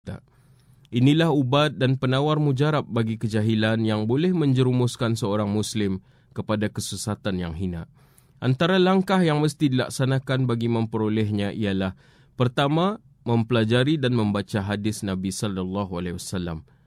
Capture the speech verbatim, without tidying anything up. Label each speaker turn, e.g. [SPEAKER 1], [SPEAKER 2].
[SPEAKER 1] Inilah ubat dan penawar mujarab bagi kejahilan yang boleh menjerumuskan seorang Muslim kepada kesesatan yang hina. Antara langkah yang mesti dilaksanakan bagi memperolehnya ialah: pertama, mempelajari dan membaca hadis Nabi sallallahu alaihi wasallam.